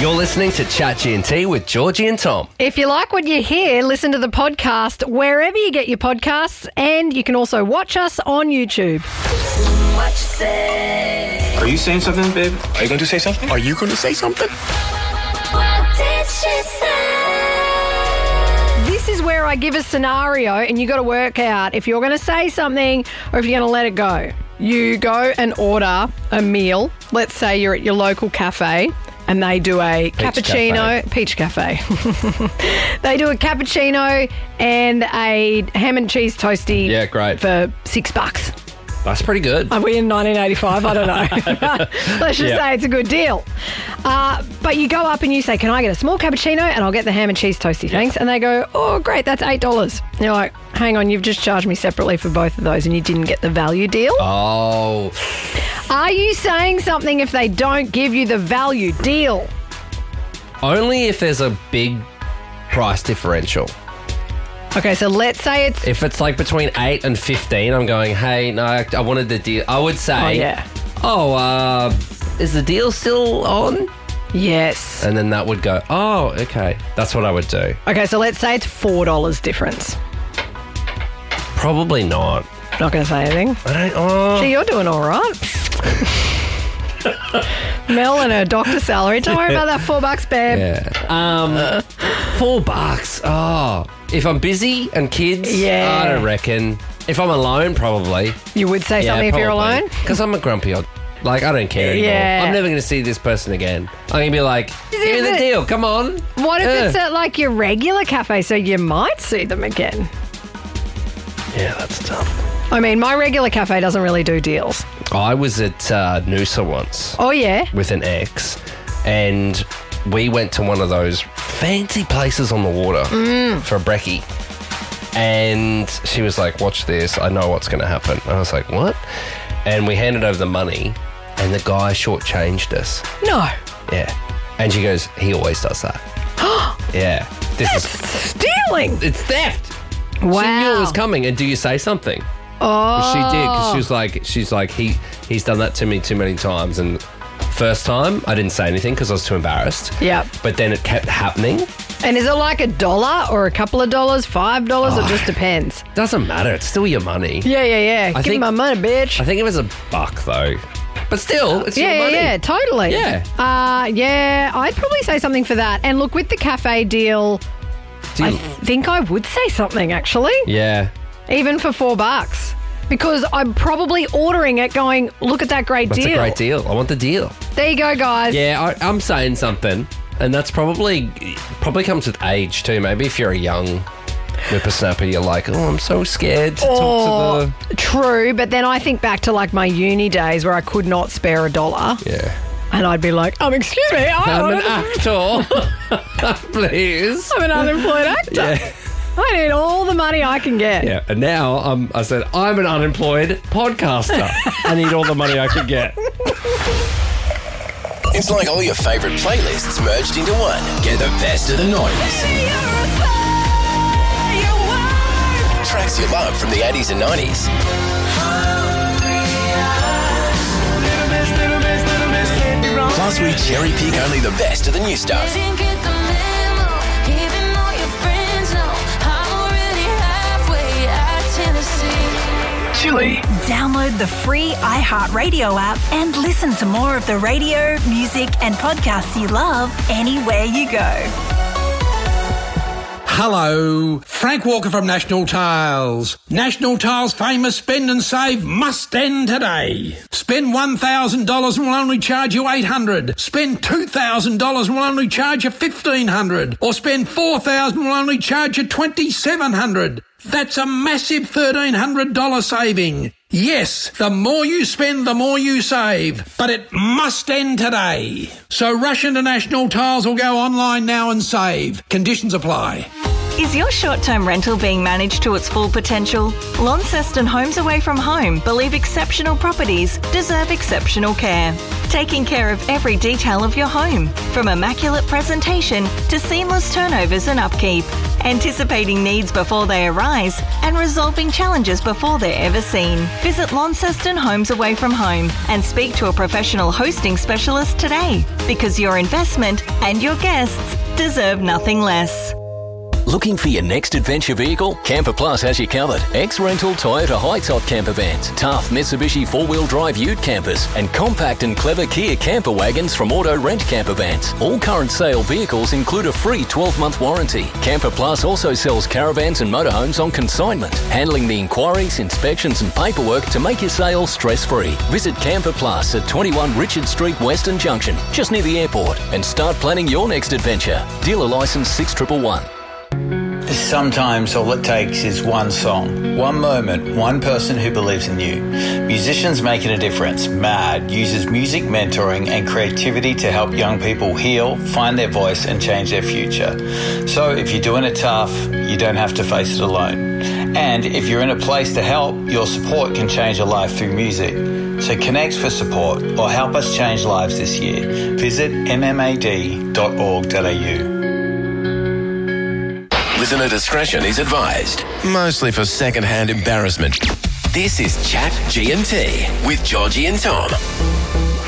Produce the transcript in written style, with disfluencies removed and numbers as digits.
You're listening to Chat G&T with Georgie and Tom. If you like what you hear, listen to the podcast wherever you get your podcasts, and you can also watch us on YouTube. What you say? Are you saying something, babe? Are you going to say something? Are you going to say something? What did she say? This is where I give a scenario, and you got to work out if you're going to say something or if you're going to let it go. You go and order a meal. Let's say you're at your local cafe and they do a cappuccino. Peach Cafe. They do a cappuccino and a ham and cheese toasty. Yeah, great. For $6. That's pretty good. Are we in 1985? I don't know. Let's just say it's a good deal. But you go up and you say, can I get a small cappuccino and I'll get the ham and cheese toasty, thanks? And they go, oh, great, that's $8. And you're like, hang on, you've just charged me separately for both of those and you didn't get the value deal? Oh. Are you saying something if they don't give you the value deal? Only if there's a big price differential. Okay, so let's say it's... If it's like between 8 and 15, I'm going, hey, no, I wanted the deal. I would say, is the deal still on? Yes. And then that would go, oh, okay. That's what I would do. Okay, so let's say it's $4 difference. Probably not. Not going to say anything. I don't, Gee, you're doing all right. Mel and her doctor salary. Don't worry about that $4, babe. Yeah. $4. Oh. If I'm busy and kids, I don't reckon. If I'm alone, probably. You would say something if you're alone? Because I'm a grumpy old... Like, I don't care anymore. Yeah. I'm never going to see this person again. I'm going to be like, give me the deal. Come on. What if it's at like your regular cafe so you might see them again? Yeah, that's tough. I mean, my regular cafe doesn't really do deals. I was at Noosa once. Oh, yeah? With an ex. And we went to one of those fancy places on the water for a brekkie. And she was like, watch this. I know what's going to happen. I was like, what? And we handed over the money and the guy shortchanged us. No. Yeah. And she goes, he always does that. Yeah. That's stealing. It's theft. Wow. She knew it was coming. And do you say something? Oh. She did, because she's like, he's done that to me too many times. And first time, I didn't say anything because I was too embarrassed. Yep. But then it kept happening. And is it like $1 or a couple of dollars, $5? It just depends. Doesn't matter. It's still your money. Yeah. Give me my money, bitch. I think it was $1 though. But still, it's your money. Yeah, totally. Yeah. I'd probably say something for that. And look, with the cafe deal, I think I would say something, actually. Yeah. Even for $4. Because I'm probably ordering it going, look at that great deal. That's a great deal. I want the deal. There you go, guys. Yeah, I'm saying something. And that's probably comes with age too. Maybe if you're a young whippersnapper, you're like, oh, I'm so scared to talk to the... True, but then I think back to like my uni days where I could not spare $1. Yeah. And I'd be like, excuse me. I'm an actor. Please. I'm an unemployed actor. Yeah. I need all the money I can get. Yeah, and now I said, I'm an unemployed podcaster. I need all the money I can get. It's like all your favourite playlists merged into one. Get the best of the 90s. Tracks you love from the 80s and 90s. Plus, we cherry pick only the best of the new stuff. Chili. Download the free iHeartRadio app and listen to more of the radio, music and podcasts you love anywhere you go. Hello, Frank Walker from National Tiles. National Tiles' famous spend and save must end today. Spend $1,000 and we'll only charge you $800. Spend $2,000 and we'll only charge you $1,500. Or spend $4,000 and we'll only charge you $2,700. That's a massive $1,300 saving. Yes, the more you spend, the more you save. But it must end today. So rush into National Tiles or go online now and save. Conditions apply. Is your short-term rental being managed to its full potential? Launceston Homes Away from Home believe exceptional properties deserve exceptional care. Taking care of every detail of your home, from immaculate presentation to seamless turnovers and upkeep. anticipating needs before they arise, and resolving challenges before they're ever seen. Visit Launceston Homes Away from Home and speak to a professional hosting specialist today, because your investment and your guests deserve nothing less. Looking for your next adventure vehicle? Camper Plus has you covered. Ex-rental Toyota high-top camper vans, tough Mitsubishi four-wheel drive ute campers, and compact and clever Kia camper wagons from Auto Rent Camper Vans. All current sale vehicles include a free 12-month warranty. Camper Plus also sells caravans and motorhomes on consignment, handling the inquiries, inspections and paperwork to make your sale stress-free. Visit Camper Plus at 21 Richard Street, Western Junction, just near the airport, and start planning your next adventure. Dealer licence 6111. Sometimes all it takes is one song, one moment, one person who believes in you. Musicians Making a Difference, MAD, uses music mentoring and creativity to help young people heal, find their voice and change their future. So if you're doing it tough, you don't have to face it alone. And if you're in a place to help, your support can change a life through music. So connect for support or help us change lives this year. Visit mmad.org.au. Listener discretion is advised. Mostly for second-hand embarrassment. This is Chat G&T with Georgie and Tom.